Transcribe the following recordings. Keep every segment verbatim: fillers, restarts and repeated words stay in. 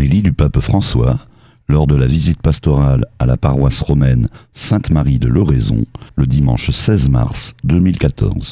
Homélie du pape François lors de la visite pastorale à la paroisse romaine Sainte-Marie de l'Oraison le dimanche seize mars deux mille quatorze.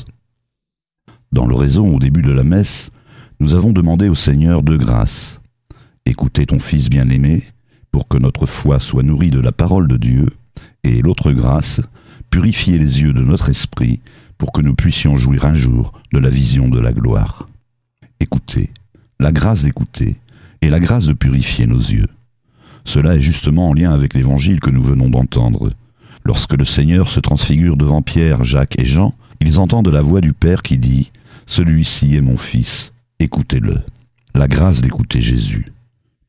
Dans l'Oraison, au début de la messe, nous avons demandé au Seigneur deux grâces. Écouter ton Fils bien-aimé pour que notre foi soit nourrie de la parole de Dieu, et l'autre grâce, purifier les yeux de notre esprit pour que nous puissions jouir un jour de la vision de la gloire. Écouter, la grâce d'écouter et la grâce de purifier nos yeux. Cela est justement en lien avec l'évangile que nous venons d'entendre. Lorsque le Seigneur se transfigure devant Pierre, Jacques et Jean, ils entendent la voix du Père qui dit « Celui-ci est mon Fils, écoutez-le ». La grâce d'écouter Jésus. Pourquoi ?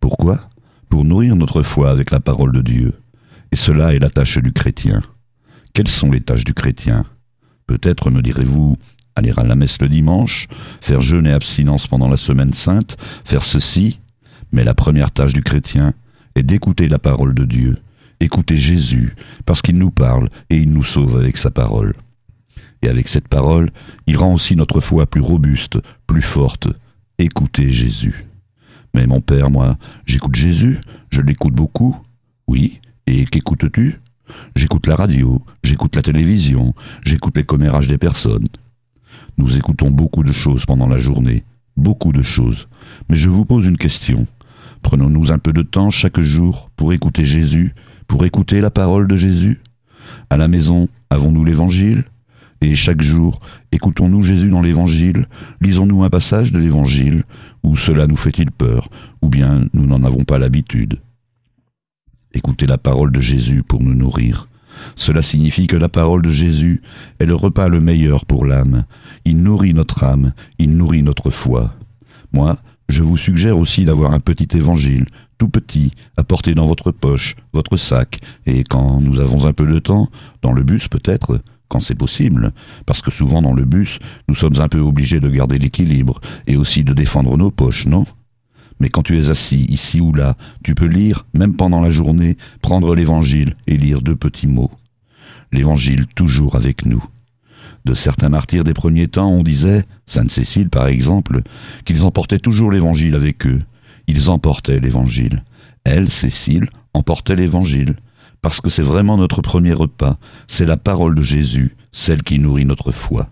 Pour nourrir notre foi avec la parole de Dieu. Et cela est la tâche du chrétien. Quelles sont les tâches du chrétien ? Peut-être me direz-vous, aller à la messe le dimanche, faire jeûne et abstinence pendant la semaine sainte, faire ceci, mais la première tâche du chrétien est d'écouter la parole de Dieu, écouter Jésus, parce qu'il nous parle et il nous sauve avec sa parole. Et avec cette parole, il rend aussi notre foi plus robuste, plus forte. Écoutez Jésus. Mais mon père, moi, j'écoute Jésus, je l'écoute beaucoup. Oui, et qu'écoutes-tu ? J'écoute la radio, j'écoute la télévision, j'écoute les commérages des personnes. Nous écoutons beaucoup de choses pendant la journée, beaucoup de choses. Mais je vous pose une question. Prenons-nous un peu de temps chaque jour pour écouter Jésus, pour écouter la parole de Jésus ? À la maison, avons-nous l'Évangile ? Et chaque jour, écoutons-nous Jésus dans l'Évangile ? Lisons-nous un passage de l'Évangile ? Ou cela nous fait-il peur ? Ou bien nous n'en avons pas l'habitude ? Écouter la parole de Jésus pour nous nourrir. Cela signifie que la parole de Jésus est le repas le meilleur pour l'âme. Il nourrit notre âme, il nourrit notre foi. Moi, je vous suggère aussi d'avoir un petit évangile, tout petit, à porter dans votre poche, votre sac, et quand nous avons un peu de temps, dans le bus peut-être, quand c'est possible, parce que souvent dans le bus, nous sommes un peu obligés de garder l'équilibre, et aussi de défendre nos poches, non ? Mais quand tu es assis, ici ou là, tu peux lire, même pendant la journée, prendre l'Évangile et lire deux petits mots. L'Évangile toujours avec nous. De certains martyrs des premiers temps, on disait, Sainte Cécile par exemple, qu'ils emportaient toujours l'Évangile avec eux. Ils emportaient l'Évangile. Elle, Cécile, emportait l'Évangile. Parce que c'est vraiment notre premier repas, c'est la parole de Jésus, celle qui nourrit notre foi.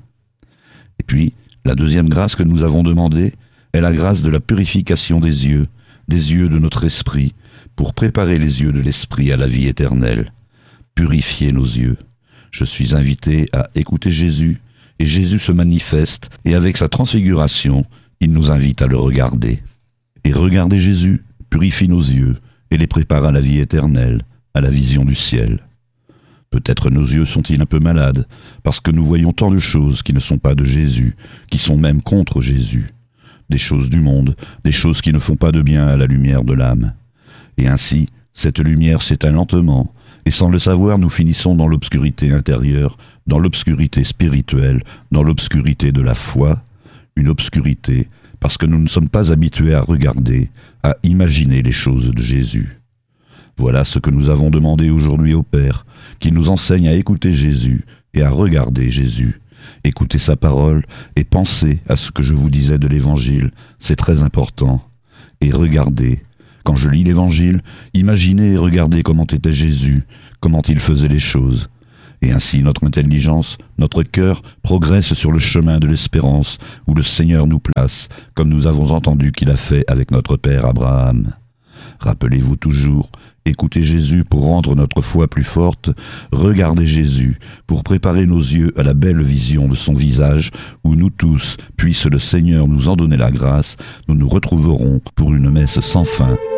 Et puis, la deuxième grâce que nous avons demandée est la grâce de la purification des yeux, des yeux de notre esprit, pour préparer les yeux de l'esprit à la vie éternelle. Purifier nos yeux. Je suis invité à écouter Jésus, et Jésus se manifeste, et avec sa transfiguration, il nous invite à le regarder. Et regarder Jésus purifie nos yeux, et les prépare à la vie éternelle, à la vision du ciel. Peut-être nos yeux sont-ils un peu malades, parce que nous voyons tant de choses qui ne sont pas de Jésus, qui sont même contre Jésus. Des choses du monde, des choses qui ne font pas de bien à la lumière de l'âme. Et ainsi, cette lumière s'éteint lentement, et sans le savoir, nous finissons dans l'obscurité intérieure, dans l'obscurité spirituelle, dans l'obscurité de la foi, une obscurité parce que nous ne sommes pas habitués à regarder, à imaginer les choses de Jésus. Voilà ce que nous avons demandé aujourd'hui au Père, qu'il nous enseigne à écouter Jésus et à regarder Jésus. Écoutez sa parole et pensez à ce que je vous disais de l'Évangile, c'est très important. Et regardez, quand je lis l'Évangile, imaginez et regardez comment était Jésus, comment il faisait les choses. Et ainsi notre intelligence, notre cœur progresse sur le chemin de l'espérance où le Seigneur nous place, comme nous avons entendu qu'il a fait avec notre Père Abraham. Rappelez-vous toujours, écoutez Jésus pour rendre notre foi plus forte, regardez Jésus pour préparer nos yeux à la belle vision de son visage où nous tous, puisse le Seigneur nous en donner la grâce, nous nous retrouverons pour une messe sans fin